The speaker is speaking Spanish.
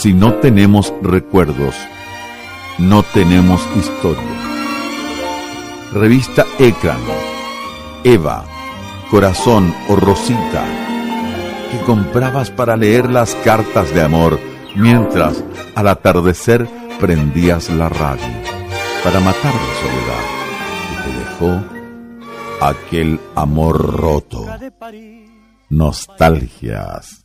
Si no tenemos recuerdos, no tenemos historia. Revista Ecran, Eva, Corazón o Rosita, que comprabas para leer las cartas de amor mientras al atardecer prendías la radio para matar la soledad y te dejó aquel amor roto. Nostalgias.